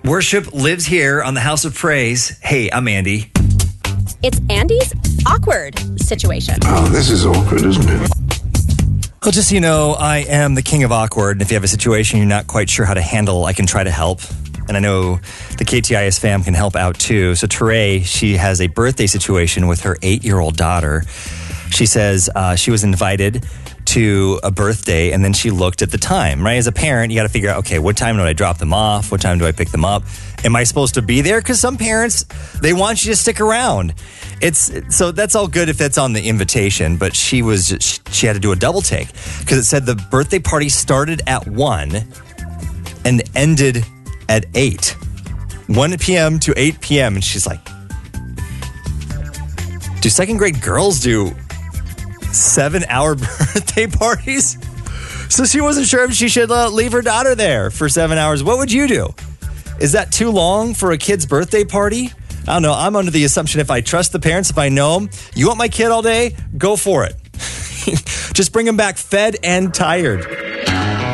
Worship lives here on the House of Praise. Hey, I'm Andy. It's Andy's awkward situation. Oh, this is awkward, isn't it? Well, just so you know, I am the king of awkward. And if you have a situation you're not quite sure how to handle, I can try to help. And I know the KTIS fam can help out too. So Teray, she has a birthday situation with her 8-year-old daughter. She says she was invited to a birthday, and then she looked at the time, right? As a parent, you got to figure out, okay, what time do I drop them off? What time do I pick them up? Am I supposed to be there? Because some parents, they want you to stick around. So that's all good if that's on the invitation, but she had to do a double take because it said the birthday party started at 1 and ended at 8. 1 p.m. to 8 p.m. And she's like, do second grade girls do 7-hour birthday parties? So she wasn't sure if she should leave her daughter there for 7 hours. What would you do? Is that too long for a kid's birthday party? I don't know. I'm under the assumption if I trust the parents, if I know them, you want my kid all day, go for it. Just bring them back fed and tired.